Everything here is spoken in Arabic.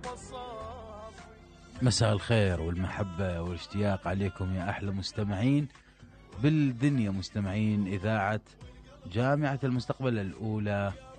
مساء الخير والمحبة والاشتياق عليكم يا أحلى مستمعين بالدنيا، مستمعين إذاعة جامعة المستقبل الأولى